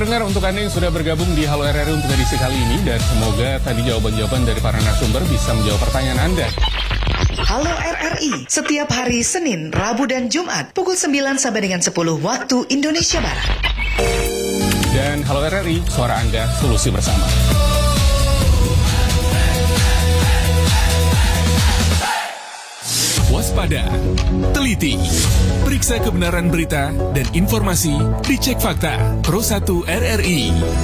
pendengar, untuk Anda yang sudah bergabung di Halo RRI untuk edisi kali ini, dan semoga tadi jawaban-jawaban dari para narasumber bisa menjawab pertanyaan Anda. Halo RRI, setiap hari Senin, Rabu, dan Jumat, pukul 9 sampai dengan 10 waktu Indonesia Barat. Dan Halo RRI, suara Anda, solusi bersama. Waspada, teliti, periksa kebenaran berita dan informasi, dicek fakta. Pro 1 RRI.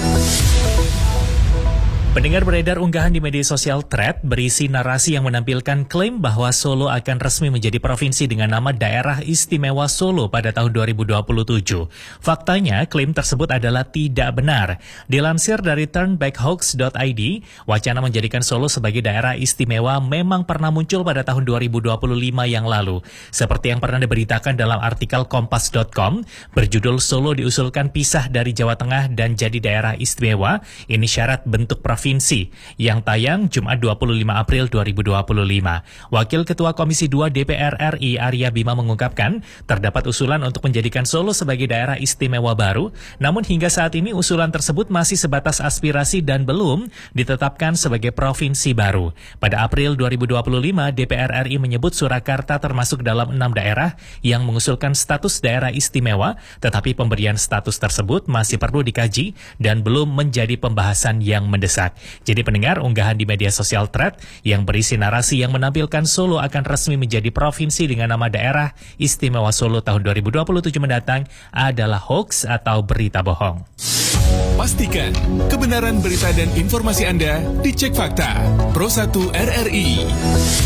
Pendengar, beredar unggahan di media sosial Thread berisi narasi yang menampilkan klaim bahwa Solo akan resmi menjadi provinsi dengan nama Daerah Istimewa Solo pada tahun 2027. Faktanya, klaim tersebut adalah tidak benar. Dilansir dari turnbackhoax.id, wacana menjadikan Solo sebagai daerah istimewa memang pernah muncul pada tahun 2025 yang lalu. Seperti yang pernah diberitakan dalam artikel kompas.com, berjudul Solo diusulkan pisah dari Jawa Tengah dan jadi daerah istimewa, ini syarat bentuk provinsi, yang tayang Jumat 25 April 2025. Wakil Ketua Komisi 2 DPR RI Arya Bima mengungkapkan, terdapat usulan untuk menjadikan Solo sebagai daerah istimewa baru, namun hingga saat ini usulan tersebut masih sebatas aspirasi dan belum ditetapkan sebagai provinsi baru. Pada April 2025, DPR RI menyebut Surakarta termasuk dalam 6 daerah yang mengusulkan status daerah istimewa, tetapi pemberian status tersebut masih perlu dikaji dan belum menjadi pembahasan yang mendesak. Jadi pendengar, unggahan di media sosial Thread yang berisi narasi yang menampilkan Solo akan resmi menjadi provinsi dengan nama Daerah Istimewa Solo tahun 2027 mendatang adalah hoax atau berita bohong. Pastikan kebenaran berita dan informasi Anda dicek fakta. Pro 1 RRI.